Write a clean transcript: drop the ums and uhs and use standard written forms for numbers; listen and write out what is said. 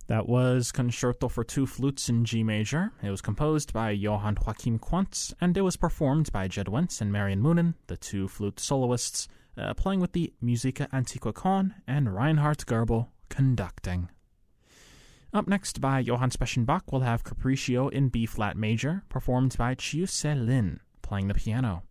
That was Concerto for Two Flutes in G Major. It was composed by Johann Joachim Quantz, and it was performed by Jed Wentz and Marion Moonen, the two flute soloists, playing with the Musica Antiqua Con and Reinhard Goebel conducting. Up next by Johann Sebastian Bach, we'll have Capriccio in B-flat major, performed by Chiu Se Lin, playing the piano.